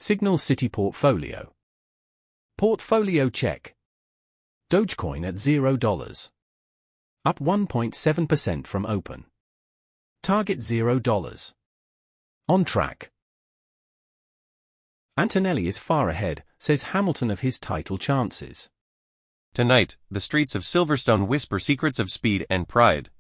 Signal City Portfolio. Portfolio check. Dogecoin at $0. Up 1.7% from open. Target $0. On track. Antonelli is far ahead, says Hamilton of his title chances. Tonight, the streets of Silverstone whisper secrets of speed and pride.